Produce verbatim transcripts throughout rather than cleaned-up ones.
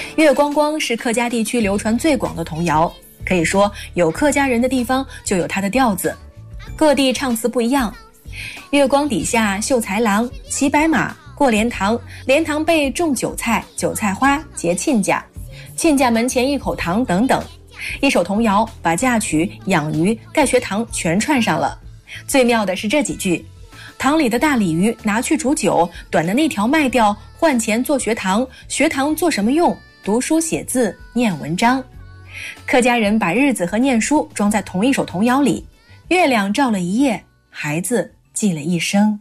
月光光是客家地区流传最广的童谣，可以说有客家人的地方就有它的调子，各地唱词不一样。月光底下绣才郎，骑白马过莲塘，莲塘背种韭菜，韭菜花结亲家，亲家门前一口糖等等。一首童谣把嫁娶、养鱼、盖学堂全串上了。最妙的是这几句：塘里的大鲤鱼拿去煮酒，短的那条卖掉换钱做学堂，学堂做什么用？读书写字念文章。客家人把日子和念书装在同一首童谣里，月亮照了一夜，孩子记了一生。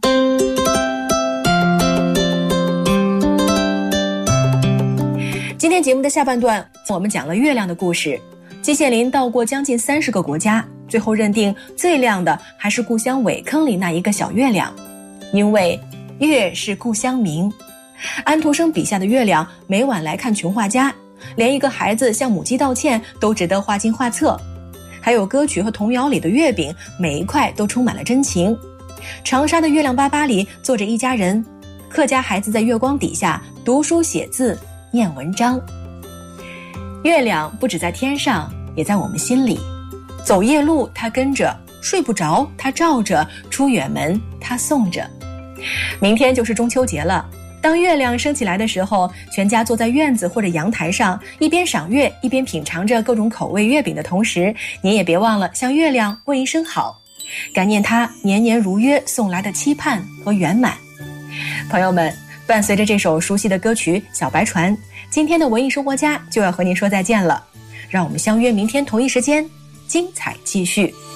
今天节目的下半段，我们讲了月亮的故事。季羡林到过将近三十个国家，最后认定最亮的还是故乡苇坑里那一个小月亮，因为月是故乡明。安徒生笔下的月亮每晚来看穷画家，连一个孩子向母鸡道歉都值得画进画册。还有歌曲和童谣里的月饼，每一块都充满了真情。长沙的月亮粑粑里坐着一家人，客家孩子在月光底下读书写字念文章。月亮不只在天上，也在我们心里。走夜路它跟着，睡不着它照着，出远门它送着。明天就是中秋节了，当月亮升起来的时候，全家坐在院子或者阳台上，一边赏月一边品尝着各种口味月饼的同时，您也别忘了向月亮问一声好，感念它年年如约送来的期盼和圆满。朋友们，伴随着这首熟悉的歌曲《小白船》，今天的文艺生活家就要和您说再见了。让我们相约明天同一时间，精彩继续。